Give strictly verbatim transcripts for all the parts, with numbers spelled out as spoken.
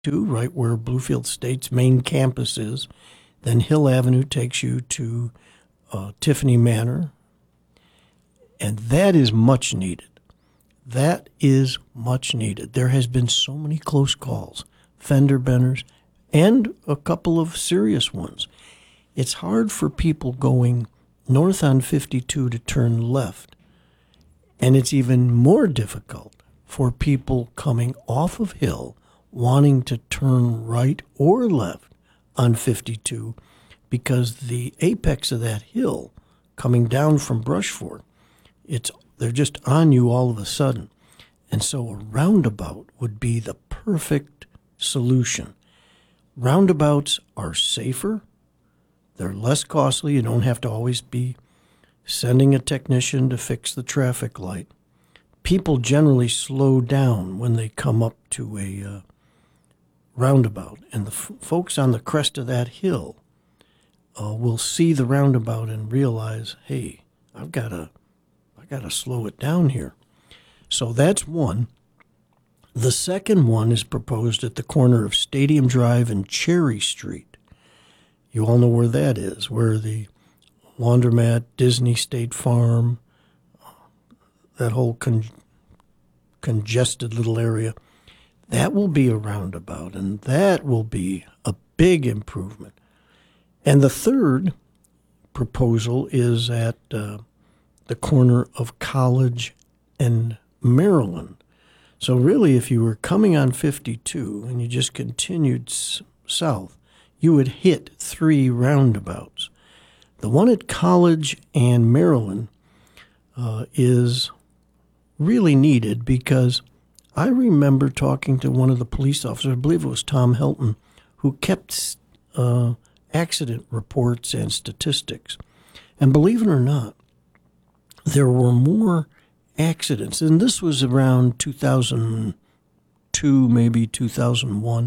fifty-two, right where Bluefield State's main campus is. Then Hill Avenue takes you to uh, Tiffany Manor, and that is much needed. That is much needed. There has been so many close calls, fender benders, and a couple of serious ones. It's hard for people going north on fifty-two to turn left, and it's even more difficult for people coming off of Hill wanting to turn right or left on fifty-two, because the apex of that hill coming down from Brushford, it's they're just on you all of a sudden. And so a roundabout would be the perfect solution. Roundabouts are safer. They're less costly. You don't have to always be sending a technician to fix the traffic light. People generally slow down when they come up to a uh, roundabout. And the f- folks on the crest of that hill uh, will see the roundabout and realize, hey, I've got to got to slow it down here. So that's one. The second one is proposed at the corner of Stadium Drive and Cherry Street. You all know where that is, where the laundromat, Disney State Farm, that whole con- congested little area, that will be a roundabout, and that will be a big improvement. And the third proposal is at uh, the corner of College and Maryland. So really, if you were coming on fifty-two and you just continued s- south, you would hit three roundabouts. The one at College and Maryland uh, is really needed because I remember talking to one of the police officers, I believe it was Tom Helton, who kept uh, accident reports and statistics. And believe it or not, there were more accidents, and this was around two thousand two, maybe two thousand one.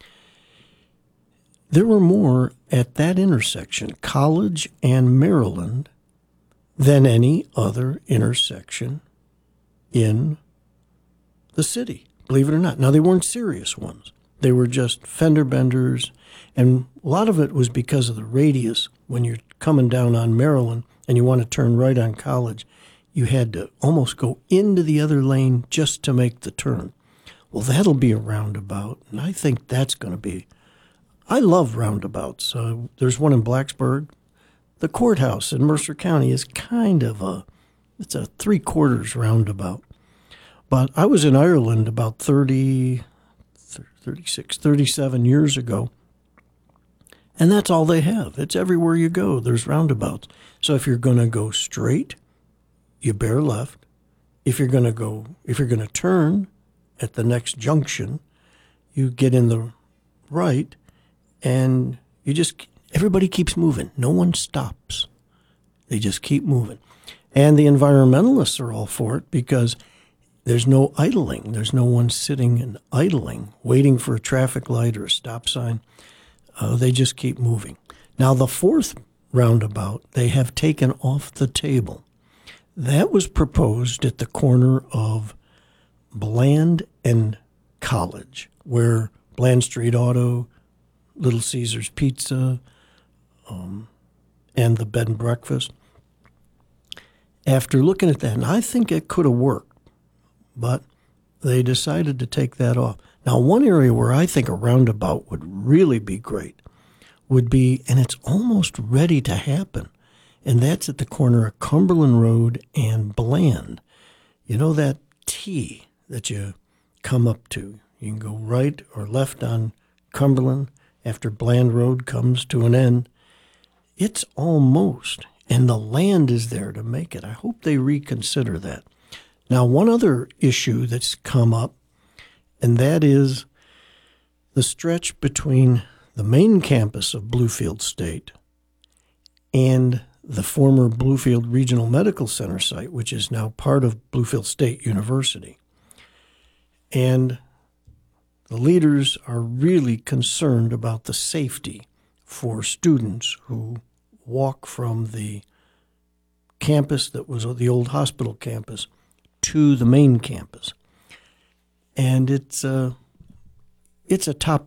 There were more at that intersection, College and Maryland, than any other intersection in the city, believe it or not. Now, they weren't serious ones. They were just fender benders, and a lot of it was because of the radius. When you're coming down on Maryland and you want to turn right on College, you had to almost go into the other lane just to make the turn. Well, that'll be a roundabout, and I think that's going to be... I love roundabouts. Uh, there's one in Blacksburg. The courthouse in Mercer County is kind of a... It's a three-quarters roundabout. But I was in Ireland about thirty, thirty-six, thirty-seven years ago, and that's all they have. It's everywhere you go. There's roundabouts. So if you're going to go straight, you bear left. If you're going to go, if you're going to turn at the next junction, you get in the right, and you just, everybody keeps moving. No one stops. They just keep moving. And the environmentalists are all for it because there's no idling. There's no one sitting and idling, waiting for a traffic light or a stop sign. Uh, they just keep moving. Now, the fourth roundabout, they have taken off the table. That was proposed at the corner of Bland and College, where Bland Street Auto, Little Caesars Pizza, um, and the Bed and Breakfast. After looking at that, and I think it could have worked, but they decided to take that off. Now, one area where I think a roundabout would really be great would be, and it's almost ready to happen, and that's at the corner of Cumberland Road and Bland. You know that T that you come up to? You can go right or left on Cumberland after Bland Road comes to an end. It's almost, and the land is there to make it. I hope they reconsider that. Now, one other issue that's come up, and that is the stretch between the main campus of Bluefield State and the former Bluefield Regional Medical Center site, which is now part of Bluefield State University. And the leaders are really concerned about the safety for students who walk from the campus that was the old hospital campus to the main campus. And it's uh, it's a top